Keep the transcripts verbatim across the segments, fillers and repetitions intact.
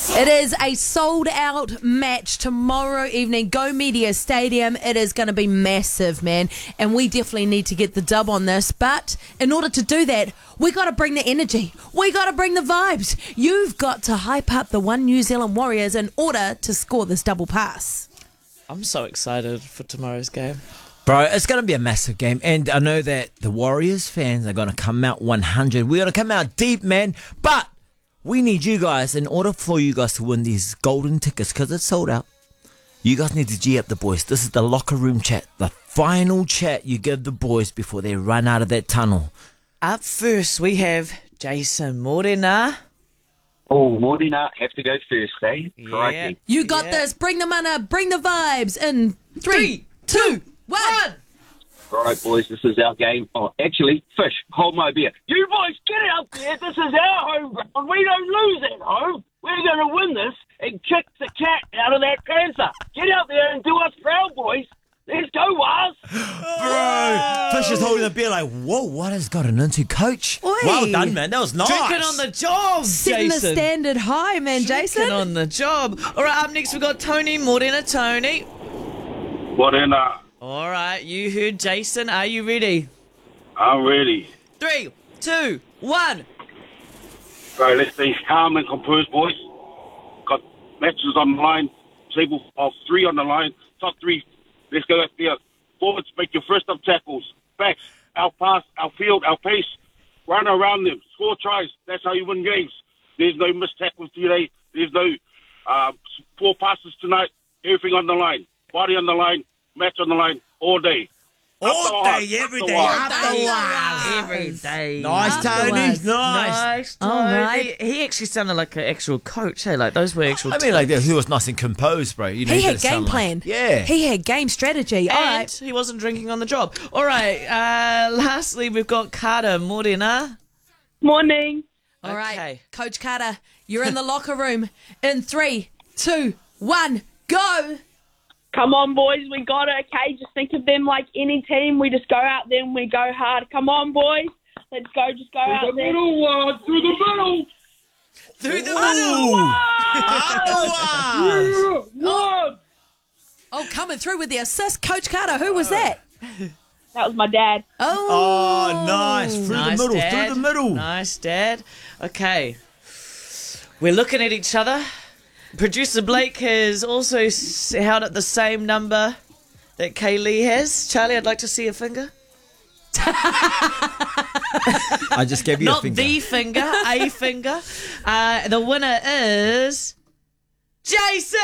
It is a sold-out match tomorrow evening. Go Media Stadium. It is going to be massive, man. And we definitely need to get the dub on this. But in order to do that, we got to bring the energy. We got to bring the vibes. You've got to hype up the One New Zealand Warriors in order to score this double pass. I'm so excited for tomorrow's game. Bro, it's going to be a massive game. And I know that the Warriors fans are going to come out one hundred. We're going to come out deep, man. But we need you guys, in order for you guys to win these golden tickets, because it's sold out, you guys need to G up the boys. This is the locker room chat, the final chat you give the boys before they run out of that tunnel. Up first, we have Jason Morena. Oh, Morena, have to go first, eh? Yeah. Crikey. You got Yeah. this. Bring the mana. Bring the vibes. In three, two, one. All right, boys, this is our game. Oh, actually, Fish, hold my beer. You boys, get out there. This is our home ground. We don't lose at home. We're going to win this and kick the cat out of that cancer. Get out there and do us proud, boys. Let's go, Waz. Bro, Fish is holding the beer like, whoa, what has gotten into, coach? Oi. Well done, man. That was nice. Drinking on the job, Setting the Jason. standard high, man, Jason. Drinking on the job. All right, up next we've got Tony Morena. Tony. Morena, All right, you heard Jason. Are you ready? I'm ready. Three, two, one. Right, let's stay calm and composed, boys. Got matches on the line, table of three on the line, top three. Let's go up there. Forwards, make your first up tackles. Backs, our pass, our field, our pace. Run around them, score tries. That's how you win games. There's no missed tackles today. There's no uh, poor passes tonight. Everything on the line. Body on the line, match on the line, all day. All Up the day, Waz, every up the day, Waz. up the Waz. Every day. Nice, Tony. Afterwards. Nice. Nice. All Tony. right. He actually sounded like an actual coach. Hey, like those were actual. I mean, like, he was nice and composed, bro. You know, He you had gotta sound game like- plan. Yeah. He had game strategy. All and right. he wasn't drinking on the job. All right. Uh, lastly, we've got Carter Morena. Morning. All right. Okay. Coach Carter, you're in the locker room. In three, two, one, go. Come on, boys. We got it, okay? Just think of them like any team. We just go out there and we go hard. Come on, boys. Let's go. Just go out Through the there. middle, Waz, through the middle. Through the Ooh. Otherwise. Waz. Oh, coming through with the assist. Coach Carter, who was that? That was my dad. Oh, Oh, nice. Through Nice, the middle, Dad. through the middle. Nice, Dad. Okay. We're looking at each other. Producer Blake has also s- held up the same number that Kaylee has. Charlie, I'd like to see a finger. I just gave you a Not finger. the finger, a finger. Uh, the winner is Jason!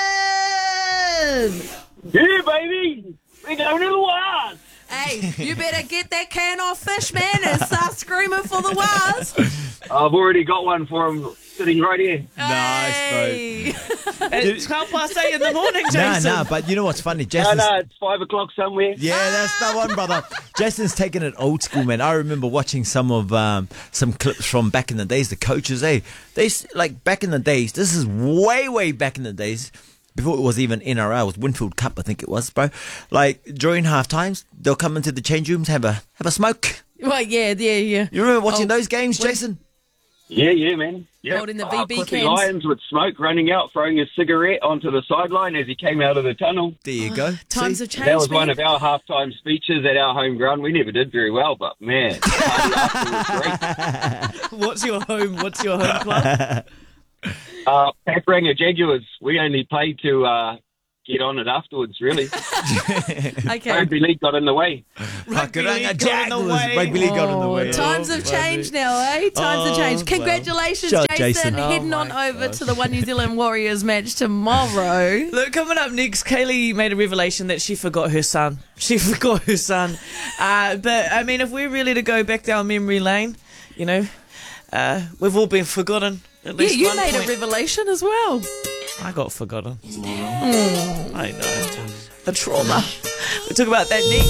Yeah, baby. We're going to the Waz. hey, you better get that can off, Fish, man, and start screaming for the Waz. I've already got one for him sitting right here. Nice, bro. Hey. It's twelve past eight in the morning, Nah, Jason. nah, but you know what's funny? No, Jason's, no, it's five o'clock somewhere. yeah, that's the one, brother. Jason's taking it old school, man. I remember watching some of um, some clips from back in the days. The coaches, hey, they s- like back in the days. This is way, way back in the days. Before it was even N R L, it was Winfield Cup, I think it was, bro. Like during half times, they'll come into the change rooms, have a have a smoke. Well, yeah, yeah, yeah. You remember watching Oh, those games, when- Jason? Yeah, yeah, man. Yeah. Holding the Uh, V B Cliffy cans. Lyons with smoke running out, throwing a cigarette onto the sideline as he came out of the tunnel. There you go. Times See? have changed, That was man. one of our halftime speeches at our home ground. We never did very well, but man, the party after was great. What's your home? What's your home club? Uh, Pakranga Jaguars, we only played to uh, get on it afterwards, really. Okay. Rugby league got in the way. Rugby Pakuranga league got in the Jaguars. way. Rugby league got in the Oh, way. times have changed now, eh? Times have Oh, changed. well. Congratulations, Shout out Jason. Jason. Heading Oh, on my over to the One New Zealand Warriors match tomorrow. Look, coming up next, Kaylee made a revelation that she forgot her son. She forgot her son. Uh, but, I mean, if we're really to go back down memory lane, you know, uh, we've all been forgotten. At Yeah, least you one made point. a revelation as well. I got forgotten. I know. The trauma. We'll talk about that next.